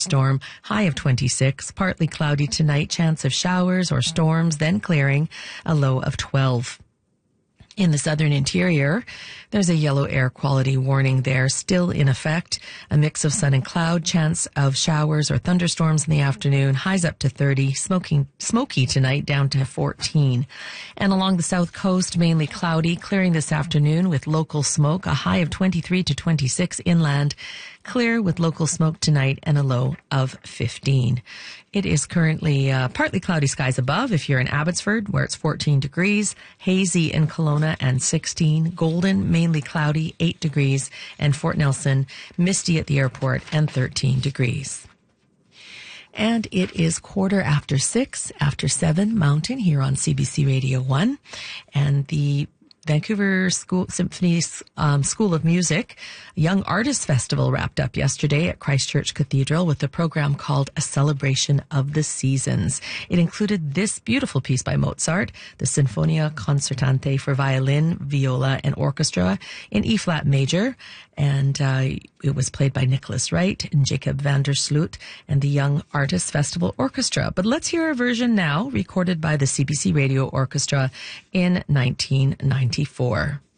storm, high of 26. Partly cloudy tonight, chance of showers or storms, then clearing, a low of 12. In the southern interior, there's a yellow air quality warning there still in effect. A mix of sun and cloud, chance of showers or thunderstorms in the afternoon, highs up to 30, smoky tonight down to 14. And along the south coast, mainly cloudy, clearing this afternoon with local smoke, a high of 23 to 26 inland, clear with local smoke tonight and a low of 15. It is currently partly cloudy skies above if you're in Abbotsford, where it's 14 degrees, hazy in Kelowna and 16, Golden mainly cloudy, 8 degrees, and Fort Nelson misty at the airport and 13 degrees. And it is 6:15 after 7 Mountain here on CBC Radio 1, and the Vancouver Symphony School of Music Young Artists Festival wrapped up yesterday at Christchurch Cathedral with a program called A Celebration of the Seasons. It included this beautiful piece by Mozart, the Sinfonia Concertante for violin, viola, and orchestra in E-flat major, and it was played by Nicholas Wright and Jacob van der Sloot and the Young Artists Festival Orchestra. But let's hear a version now recorded by the CBC Radio Orchestra in 1994.